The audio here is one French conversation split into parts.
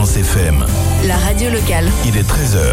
Variance FM. La radio locale. Il est 13h.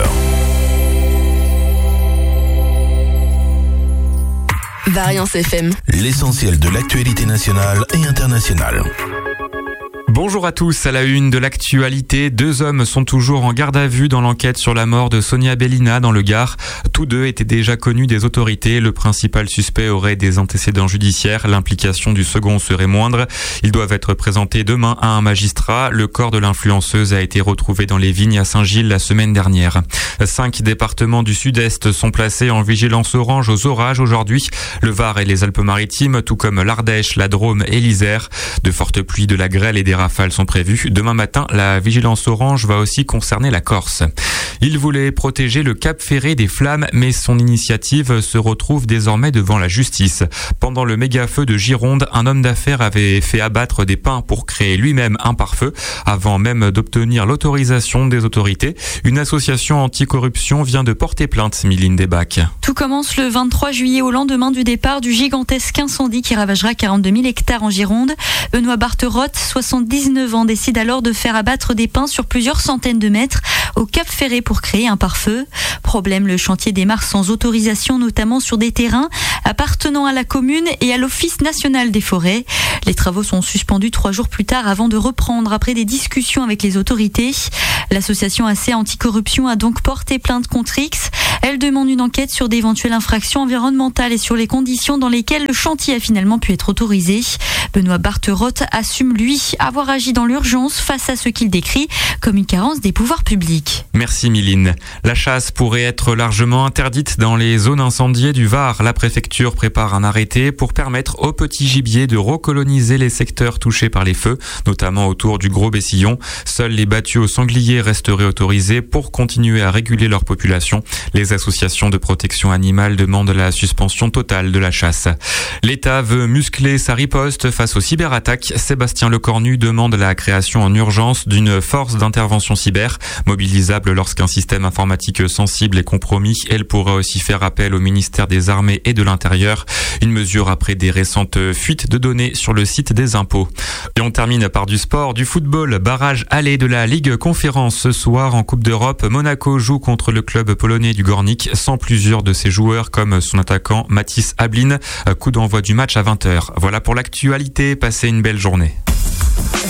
Variance FM. L'essentiel de l'actualité nationale et internationale. Bonjour à tous, à la une de l'actualité, 2 hommes sont toujours en garde à vue dans l'enquête sur la mort de Sonia Bellina dans le Gard. Tous 2 étaient déjà connus des autorités. Le principal suspect aurait des antécédents judiciaires. L'implication du second serait moindre. Ils doivent être présentés demain à un magistrat. Le corps de l'influenceuse a été retrouvé dans les vignes à Saint-Gilles la semaine dernière. 5 départements du sud-est sont placés en vigilance orange aux orages aujourd'hui. Le Var et les Alpes-Maritimes, tout comme l'Ardèche, la Drôme et l'Isère. De fortes pluies, de la grêle et des rafales sont prévues. Demain matin, la vigilance orange va aussi concerner la Corse. Il voulait protéger le Cap Ferré des flammes, mais son initiative se retrouve désormais devant la justice. Pendant le méga-feu de Gironde, un homme d'affaires avait fait abattre des pins pour créer lui-même un pare-feu, avant même d'obtenir l'autorisation des autorités. Une association anticorruption vient de porter plainte, Miline Desbacs. Tout commence le 23 juillet au lendemain du départ du gigantesque incendie qui ravagera 42 000 hectares en Gironde. Benoît Barterotte, 79 ans, décide alors de faire abattre des pins sur plusieurs centaines de mètres au Cap Ferré pour créer un pare-feu. Problème, le chantier démarre sans autorisation, notamment sur des terrains appartenant à la commune et à l'Office national des forêts. Les travaux sont suspendus 3 jours plus tard avant de reprendre après des discussions avec les autorités. L'association AC Anticorruption a donc porté plainte contre X. Elle demande une enquête sur d'éventuelles infractions environnementales et sur les conditions dans lesquelles le chantier a finalement pu être autorisé. Benoît Barterotte assume, lui, avoir agi dans l'urgence face à ce qu'il décrit comme une carence des pouvoirs publics. Merci Miline. La chasse pourrait être largement interdite dans les zones incendiées du Var. La préfecture prépare un arrêté pour permettre aux petits gibiers de recoloniser les secteurs touchés par les feux, notamment autour du Gros Bessillon. Seuls les battus aux sangliers resteraient autorisés pour continuer à réguler leur population. Les associations de protection animale demandent la suspension totale de la chasse. L'État veut muscler sa riposte face aux cyberattaques. Sébastien Lecornu demande la création en urgence d'une force d'intervention cyber mobilisable lorsqu'un système informatique sensible est compromis. Elle pourra aussi faire appel au ministère des Armées et de l'Intérieur. Une mesure après des récentes fuites de données sur le site des impôts. Et on termine par du sport, du football. Barrage aller de la Ligue Conférence ce soir en Coupe d'Europe. Monaco joue contre le club polonais du Gornik sans plusieurs de ses joueurs comme son attaquant Mathis Ablin. Coup d'envoi du match à 20h. Voilà pour l'actualité. Passez une belle journée.